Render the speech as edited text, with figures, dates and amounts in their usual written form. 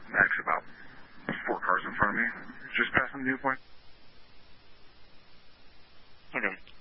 Actually, about 4 cars in front of me. Just passing the viewpoint. Okay.